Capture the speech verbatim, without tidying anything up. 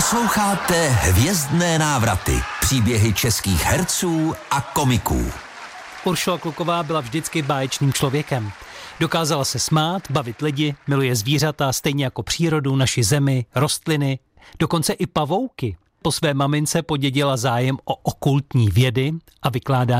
Posloucháte Hvězdné návraty. Příběhy českých herců a komiků. Uršula Kluková byla vždycky báječným člověkem. Dokázala se smát, bavit lidi, miluje zvířata, stejně jako přírodu, naši zemi, rostliny, dokonce i pavouky. Po své mamince podědila zájem o okultní vědy a vykládání